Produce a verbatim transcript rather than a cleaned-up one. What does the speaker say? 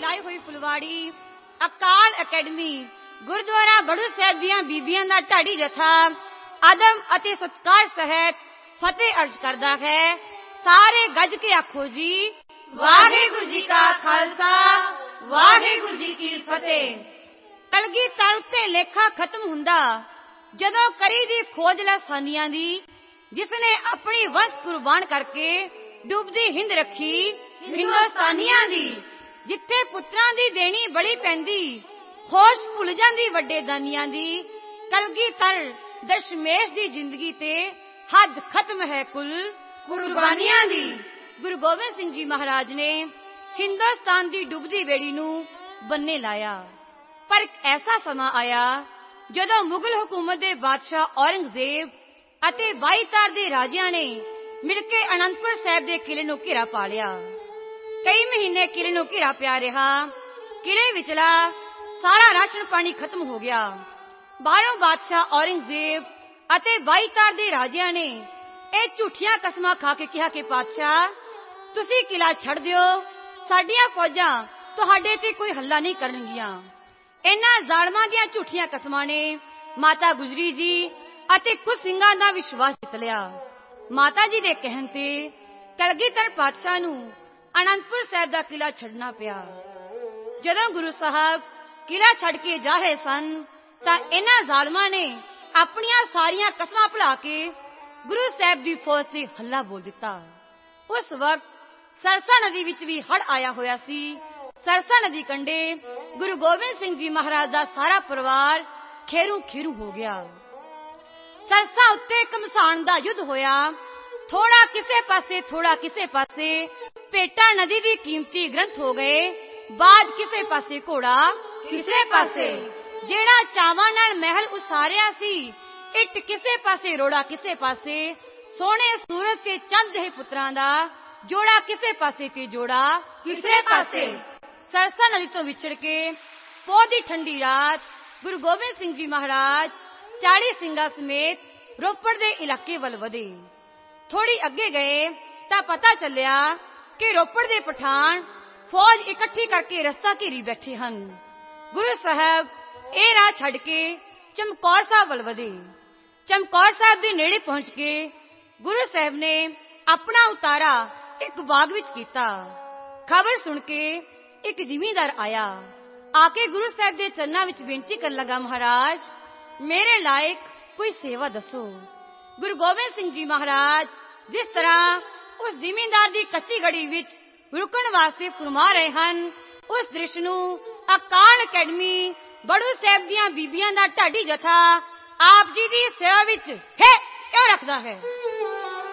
ਸਜਾਈ ਹੋਈ ਫੁਲਵਾੜੀ, ਅਕਾਲ ਅਕੈਡਮੀ, ਗੁਰਦੁਆਰਾ ਬੜੂ ਸਾਹਿਬ ਦੀਆਂ ਬੀਬੀਆਂ ਦਾ ਢਾਡੀ ਜਥਾ ਅਦਬ ਅਤੇ ਸਤਿਕਾਰ ਸਹਿਤ ਫਤਿਹ ਅਰਜ਼ ਕਰਦਾ ਹੈ। ਸਾਰੇ ਗੱਜ ਕੇ ਆਖੋ ਜੀ, ਵਾਹਿਗੁਰੂ ਜੀ ਕਾ ਖਾਲਸਾ, ਵਾਹਿਗੁਰੂ ਜੀ ਕੀ ਫਤਿਹ। ਕਲਗੀਧਰ ਉੱਤੇ ਲੇਖਾ ਖਤਮ ਹੁੰਦਾ ਜਦੋਂ ਕਰੀ ਦੀ ਖੋਜ ਲਾਸਾਨੀਆਂ ਦੀ, ਜਿਸਨੇ ਆਪਣੀ ਵੰਸ ਕੁਰਬਾਨ ਕਰਕੇ ਡੁੱਬਦੀ ਹਿੰਦ ਰੱਖੀ ਹਿੰਦੁਸਤਾਨੀਆਂ ਦੀ। ਜਿੱਥੇ ਪੁੱਤਰਾਂ ਦੀ ਦੇਣੀ ਬੜੀ ਪੈਂਦੀ, ਹੋਸ਼ ਭੁੱਲ ਜਾਂਦੀ ਵੱਡੇ ਦਾਨੀਆਂ ਦੀ। ਕਲਗੀਧਰ ਦਸ਼ਮੇਸ਼ ਦੀ ਜ਼ਿੰਦਗੀ ਤੇ ਹੱਦ ਖਤਮ ਹੈ ਕੁੱਲ ਕੁਰਬਾਨੀਆਂ ਦੀ। ਗੁਰੂ ਗੋਬਿੰਦ ਸਿੰਘ ਜੀ ਮਹਾਰਾਜ ਨੇ ਹਿੰਦੁਸਤਾਨ ਦੀ ਡੁੱਬਦੀ ਬੇੜੀ ਨੂੰ ਬੰਨੇ ਲਾਇਆ। ਪਰ ਇੱਕ ਐਸਾ ਸਮਾਂ ਆਇਆ ਜਦੋਂ ਮੁਗਲ ਹਕੂਮਤ ਦੇ ਬਾਦਸ਼ਾਹ ਔਰੰਗਜ਼ੇਬ ਅਤੇ ਬਾਈ ਤਾਰ ਦੇ ਰਾਜਿਆਂ ਨੇ ਮਿਲ ਕੇ ਅਨੰਦਪੁਰ ਸਾਹਿਬ ਦੇ ਕਿਲੇ ਨੂੰ ਘੇਰਾ ਪਾ ਲਿਆ। ਕਈ ਮਹੀਨੇ ਕਿਲੇ ਨੂੰ ਘੇਰਾ ਪਿਆ ਰਿਹਾ। ਕਿਲੇ ਵਿਚਲਾ ਸਾਰਾ ਰਾਸ਼ਨ ਪਾਣੀ ਖਤਮ ਹੋ ਗਿਆ। ਬਾਹਰੋਂ ਬਾਦਸ਼ਾਹ ਔਰੰਗਜ਼ੇਬ ਅਤੇ ਬਾਈ ਤਾਰ ਦੇ ਰਾਜਿਆਂ ਨੇ ਇਹ ਝੂਠੀਆਂ ਕਸਮਾਂ ਖਾ ਕੇ ਕਿਹਾ ਕਿ ਪਾਤਸ਼ਾਹ, ਤੁਸੀਂ ਕਿਲਾ ਛੱਡ ਦਿਓ, ਸਾਡੀਆਂ ਫੌਜਾਂ ਤੁਹਾਡੇ ਤੇ ਕੋਈ ਹੱਲਾ ਨਹੀਂ ਕਰਨਗੀਆਂ। ਇਹਨਾਂ ਜ਼ਾਲਮਾਂ ਦੀਆਂ ਝੂਠੀਆਂ ਕਸਮਾਂ ਨੇ ਮਾਤਾ ਗੁਜਰੀ ਜੀ ਅਤੇ ਕੁਝ ਸਿੰਘਾਂ ਦਾ ਵਿਸ਼ਵਾਸ ਜਿੱਤ ਲਿਆ। ਮਾਤਾ ਜੀ ਦੇ ਕਹਿਣ ਤੇ ਕਲਗੀਧਰ ਪਾਤਸ਼ਾਹ ਨੂੰ ਅਨੰਦਪੁਰ ਸਾਹਿਬ ਦਾ ਕਿਲਾ ਛੱਡਣਾ ਪਿਆ। ਜਦੋਂ ਗੁਰੂ ਸਾਹਿਬ ਕਿਲਾ ਛੱਡ ਕੇ ਜਾ ਰਹੇ ਸਨ ਤਾਂ ਇਹਨਾਂ ਜ਼ਾਲਮਾਂ ਨੇ ਆਪਣੀਆਂ ਸਾਰੀਆਂ ਕਸਮਾਂ ਭੁਲਾ ਕੇ ਗੁਰੂ ਸਾਹਿਬ ਦੀ ਫੌਜ ਤੇ ਹੱਲਾ ਬੋਲ ਦਿੱਤਾ। ਉਸ ਵਕਤ ਸਰਸਾ ਨਦੀ ਵਿੱਚ ਵੀ ਹੜ੍ਹ ਆਇਆ ਹੋਇਆ ਸੀ। ਸਰਸਾ ਨਦੀ ਕੰਢੇ ਗੁਰੂ ਗੋਬਿੰਦ ਸਿੰਘ ਜੀ ਮਹਾਰਾਜ ਦਾ ਸਾਰਾ ਪਰਿਵਾਰ ਖੇਰੂ ਖੇਰੂ ਹੋ ਗਿਆ। ਸਰਸਾ ਉੱਤੇ ਘਮਸਾਣ ਦਾ ਯੁੱਧ ਹੋਇਆ। ਥੋੜਾ ਕਿਸੇ ਪਾਸੇ, ਥੋੜਾ ਕਿਸੇ ਪਾਸੇ ਭੇਟਾ ਨਦੀ ਦੀ ਕੀਮਤੀ ਗ੍ਰੰਥ ਹੋ ਗਏ। ਬਾਜ ਕਿਸੇ ਪਾਸੇ, ਘੋੜਾ ਕਿਸੇ ਪਾਸੇ। ਜਿਹੜਾ ਚਾਵਾਂ ਨਾਲ ਮਹਿਲ ਉਸਾਰਿਆ ਸੀ, ਇੱਟ ਕਿਸੇ ਪਾਸੇ, ਰੋੜਾ ਕਿਸੇ ਪਾਸੇ। ਸੋਹਣੇ ਸੂਰਜ ਤੇ ਚੰਦ ਜਿਹੇ ਪੁੱਤਰਾਂ ਦਾ ਜੋੜਾ ਕਿਸੇ ਪਾਸੇ ਤੇ ਜੋੜਾ ਕਿਸੇ ਪਾਸੇ। ਸਰਸਾ ਨਦੀ ਤੋਂ ਵਿਛੜ ਕੇ ਪੋਹ ਦੀ ਠੰਡੀ ਰਾਤ ਗੁਰੂ ਗੋਬਿੰਦ ਸਿੰਘ ਜੀ ਮਹਾਰਾਜ ਚਾਲੀ ਸਿੰਘਾਂ ਸਮੇਤ ਰੋਪੜ ਦੇ ਇਲਾਕੇ ਵੱਲ ਵਧੇ। ਥੋੜੀ ਅੱਗੇ ਗਏ ਤਾਂ ਪਤਾ ਚੱਲਿਆ ਕਿ ਰੋਪੜ ਦੇ ਪਠਾਨ ਫੌਜ ਇਕੱਠੀ ਕਰਕੇ ਰਸਤਾ ਘੇਰੀ ਬੈਠੇ ਹਨ। ਗੁਰੂ ਸਾਹਿਬ ਇਹ ਰਾਹ ਛੱਡ ਕੇ ਚਮਕੌਰ ਸਾਹਿਬ ਵੱਲ ਵਧੇ। ਚਮਕੌਰ ਸਾਹਿਬ ਦੇ ਨੇੜੇ ਪਹੁੰਚ ਕੇ ਗੁਰੂ ਸਾਹਿਬ ਨੇ ਆਪਣਾ ਉਤਾਰਾ ਇੱਕ ਬਾਗ ਵਿੱਚ ਕੀਤਾ। ਖਬਰ ਸੁਣ ਕੇ ਇੱਕ ਜ਼ਿਮੀਂਦਾਰ ਆਇਆ। ਆ ਕੇ ਗੁਰੂ ਸਾਹਿਬ ਦੇ ਚਰਨਾਂ ਵਿੱਚ ਬੇਨਤੀ ਕਰਨ ਲੱਗਾ, ਮਹਾਰਾਜ ਮੇਰੇ ਲਾਇਕ ਕੋਈ ਸੇਵਾ ਦੱਸੋ। ਗੁਰੂ ਗੋਬਿੰਦ ਸਿੰਘ ਜੀ ਮਹਾਰਾਜ ਜਿਸ ਤਰ੍ਹਾਂ ਉਸ ਜ਼ਿਮੀਂਦਾਰ ਦੀ ਕੱਚੀ ਗੜੀ ਵਿੱਚ ਰੁਕਣ ਵਾਸਤੇ ਫਰਮਾ ਰਹੇ ਹਨ, ਉਸ ਦ੍ਰਿਸ਼ ਨੂੰ ਅਕਾਲ ਅਕੈਡਮੀ ਬੜੂ ਸਾਹਿਬ ਦੀਆਂ ਬੀਬੀਆਂ ਦਾ ਢਾਡੀ ਜਥਾ ਆਪ ਜੀ ਦੀ ਸੇਵਾ ਵਿੱਚ ਹੈ ਕਿਉਂ ਰੱਖਦਾ ਹੈ।